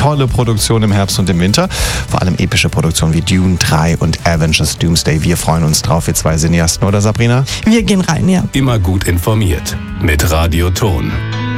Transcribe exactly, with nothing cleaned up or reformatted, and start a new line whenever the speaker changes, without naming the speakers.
tolle Produktionen im Herbst und im Winter. Vor allem epische Produktionen wie Dune drei und Avengers Doomsday. Wir freuen uns drauf, wir zwei Cineasten, oder Sabrina?
Wir gehen rein, ja.
Immer gut informiert mit Radio Ton.